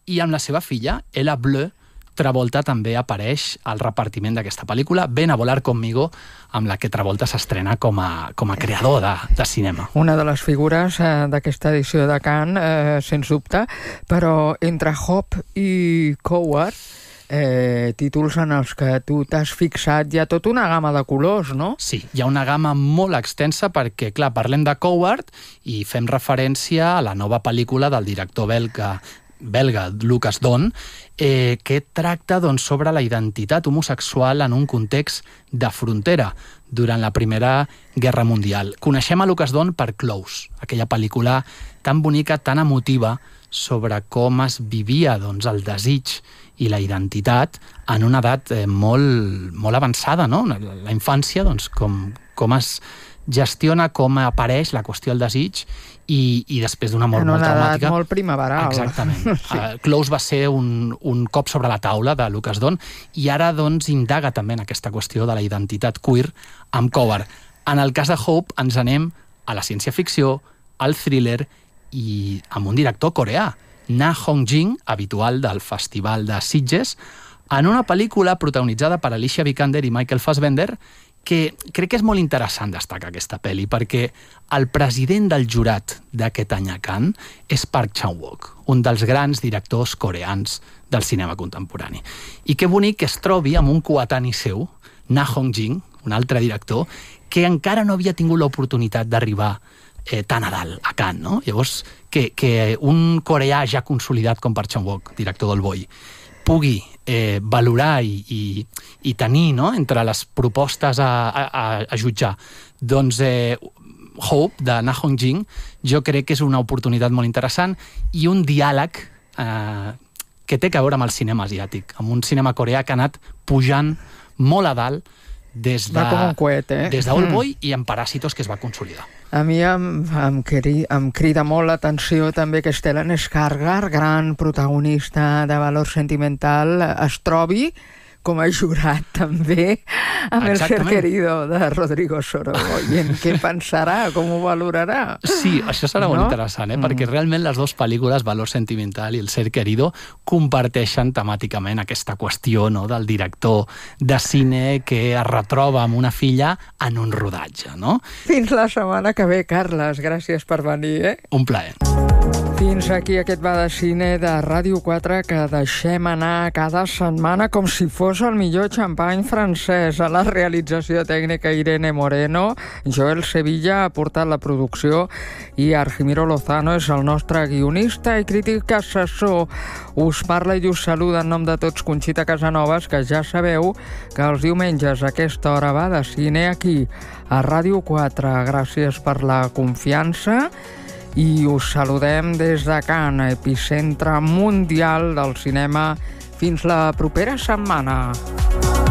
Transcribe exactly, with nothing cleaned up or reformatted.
i amb la seva filla, Ella Bleu, Travolta també apareix al repartiment d'aquesta pel·lícula, Ven a volar conmigo, amb la que Travolta s'estrena com a, com a creador de, de cinema. Una de les figures eh, d'aquesta edició de Cannes, eh, sens dubte, però entre Hope i Coward, eh, títols en els que tu t'has fixat, hi ha tota una gamma de colors, no? Sí, hi ha una gamma molt extensa perquè, clar, parlem de Coward i fem referència a la nova pel·lícula del director belga belga, Lucas Don, eh, que tracta doncs, sobre la identitat homosexual en un context de frontera durant la Primera Guerra Mundial. Coneixem a Lucas Don per Close, aquella pel·lícula tan bonica, tan emotiva, sobre com es vivia doncs, el desig i la identitat en una edat eh, molt, molt avançada, no? La infància, doncs, com, com es gestiona, com apareix la qüestió del desig i, i després d'una mort molt traumàtica. En una edat molt primaveral. Exactament. Sí. Uh, Close va ser un, un cop sobre la taula de Lucas Don i ara doncs indaga també en aquesta qüestió de la identitat queer amb Coward. En el cas de Hope ens anem a la ciència-ficció, al thriller i amb un director coreà, Na Hong-jin, habitual del Festival de Sitges, en una pel·lícula protagonitzada per Alicia Vikander i Michael Fassbender, que crec que és molt interessant destacar aquesta pel·li, perquè el president del jurat d'aquest any a Cannes és Park Chan-wook, un dels grans directors coreans del cinema contemporani. I que bonic que es trobi amb un coetani seu, Na Hong-jin, un altre director, que encara no havia tingut l'oportunitat d'arribar eh, tan a dalt, a Cannes, no? Llavors, que, que un coreà ja consolidat com Park Chan-wook, director del Boy, pugui eh, valorar i, i, i tenir, no?, entre les propostes a, a, a jutjar, doncs eh, Hope, de Na Hong-jin, jo crec que és una oportunitat molt interessant i un diàleg eh, que té a veure amb el cinema asiàtic, amb un cinema coreà que ha anat pujant molt a dalt des de, com un coet, eh? des d'Old Boy i en Parásitos, que es va consolidar. A mi em, em, cri, em crida molt l'atenció també que Stellan Skarsgård, gran protagonista de valor sentimental, es trobi com a jurat també amb El ser querido de Rodrigo Sorogoyen. Què pensarà? Com ho valorarà? Sí, això serà molt no? interessant, eh? Mm. perquè realment les dues pel·lícules, Valor sentimental i El ser querido, comparteixen temàticament aquesta qüestió, no?, del director de cine que es retroba amb una filla en un rodatge, no? Fins la setmana que ve, Carles. Gràcies per venir, eh? Un plaer. Fins aquí aquest va de cine de Ràdio quatre que deixem anar cada setmana com si fos el millor xampany francès. A la realització tècnica Irene Moreno, Joel Sevilla ha portat la producció i Argimiro Lozano és el nostre guionista i crític assessor. Us parla i us saluda en nom de tots Conxita Casanovas, que ja sabeu que els diumenges a aquesta hora va de cine aquí, a Ràdio quatre. Gràcies per la confiança i us saludem des de Cannes, epicentre mundial del cinema. Fins la propera setmana.